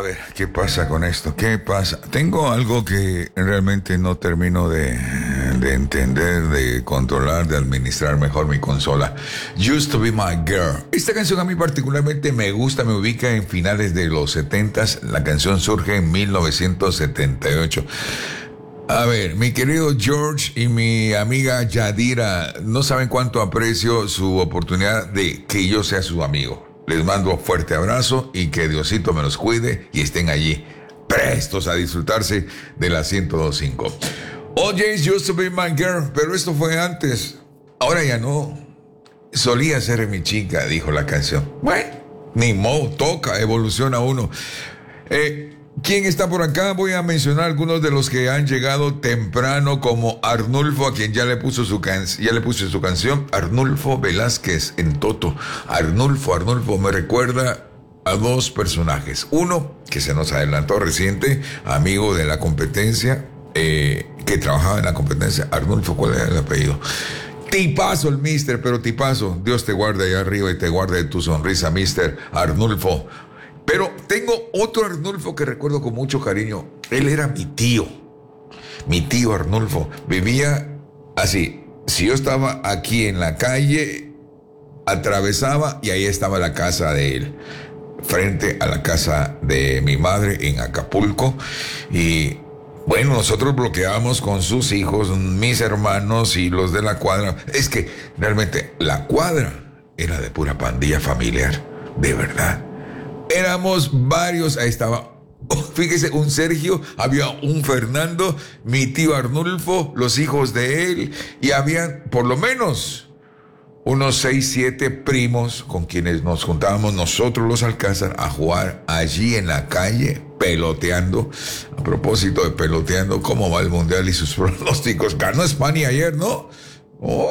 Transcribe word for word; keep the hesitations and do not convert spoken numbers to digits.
ver, ¿qué pasa con esto? ¿Qué pasa? Tengo algo que realmente no termino de, de entender, de controlar, de administrar mejor mi consola. Used to be my girl. Esta canción a mí particularmente me gusta, me ubica en finales de los setentas. La canción surge en mil novecientos setenta y ocho. A ver, mi querido George y mi amiga Yadira no saben cuánto aprecio su oportunidad de que yo sea su amigo. Les mando un fuerte abrazo y que Diosito me los cuide y estén allí prestos a disfrutarse de la ciento dos punto cinco. O J's used to be my girl, pero esto fue antes. Ahora ya no. Solía ser mi chica, dijo la canción. Bueno, ni modo, toca, evoluciona uno. Eh... ¿Quién está por acá? Voy a mencionar algunos de los que han llegado temprano, como Arnulfo, a quien ya le puso su can- ya le puse su canción, Arnulfo Velázquez en Toto. Arnulfo, Arnulfo me recuerda a dos personajes. Uno, que se nos adelantó reciente, amigo de la competencia, eh, que trabajaba en la competencia. Arnulfo, ¿cuál era el apellido? Tipazo el mister, pero tipazo. Dios te guarde allá arriba y te guarde de tu sonrisa, mister Arnulfo. Pero tengo otro Arnulfo que recuerdo con mucho cariño. Él era mi tío. Mi tío Arnulfo. Vivía así. Si yo estaba aquí en la calle, atravesaba y ahí estaba la casa de él. Frente a la casa de mi madre en Acapulco. Y bueno, nosotros bloqueábamos con sus hijos, mis hermanos y los de la cuadra. Es que realmente la cuadra era de pura pandilla familiar. De verdad. Éramos varios, ahí estaba, oh, fíjese, un Sergio, había un Fernando, mi tío Arnulfo, los hijos de él, y habían por lo menos unos seis, siete primos con quienes nos juntábamos nosotros los Alcázar a jugar allí en la calle, peloteando. A propósito de peloteando, ¿cómo va el Mundial y sus pronósticos? Ganó España ayer, ¿no? Oh,